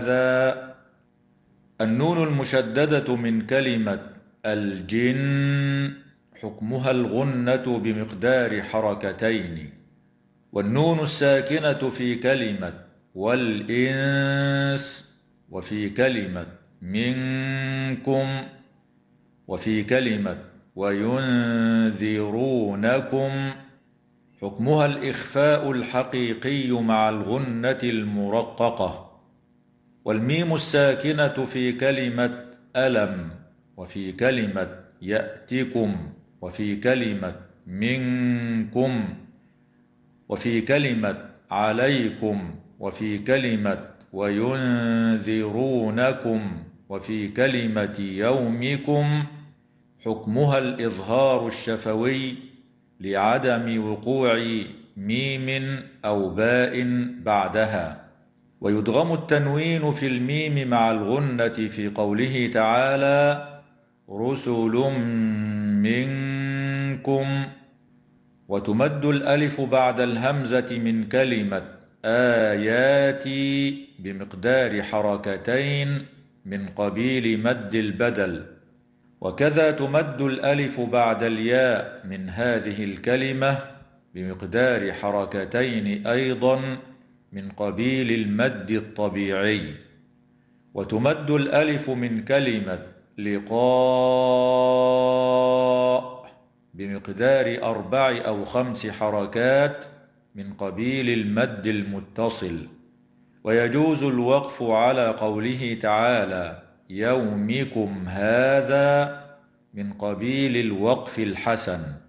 هذا. النون المشددة من كلمة الجن حكمها الغنة بمقدار حركتين، والنون الساكنة في كلمة والإنس وفي كلمة منكم وفي كلمة وينذرونكم حكمها الإخفاء الحقيقي مع الغنة المرققة. والميم الساكنة في كلمة ألم وفي كلمة يأتكم وفي كلمة منكم وفي كلمة عليكم وفي كلمة وينذرونكم وفي كلمة يومكم حكمها الإظهار الشفوي لعدم وقوع ميم أو باء بعدها. ويدغم التنوين في الميم مع الغنة في قوله تعالى رسل منكم، وتمد الألف بعد الهمزة من كلمة آياتي بمقدار حركتين من قبيل مد البدل. وكذا تمد الألف بعد الياء من هذه الكلمة بمقدار حركتين أيضا من قبيل المد الطبيعي. وتمد الألف من كلمة لقاء بمقدار 4 أو 5 حركات من قبيل المد المتصل. ويجوز الوقف على قوله تعالى يومكم هذا من قبيل الوقف الحسن.